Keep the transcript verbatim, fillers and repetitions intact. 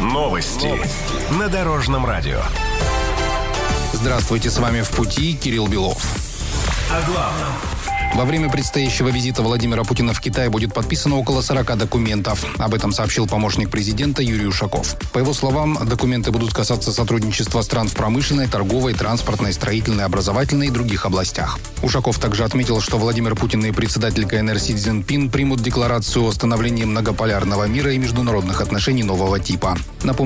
Новости на Дорожном радио. Здравствуйте, с вами «В пути» Кирилл Белов. О главном. Во время предстоящего визита Владимира Путина в Китай будет подписано около сорока документов. Об этом сообщил помощник президента Юрий Ушаков. По его словам, документы будут касаться сотрудничества стран в промышленной, торговой, транспортной, строительной, образовательной и других областях. Ушаков также отметил, что Владимир Путин и председатель КНР Си Цзиньпин примут декларацию о становлении многополярного мира и международных отношений нового типа. Напомню,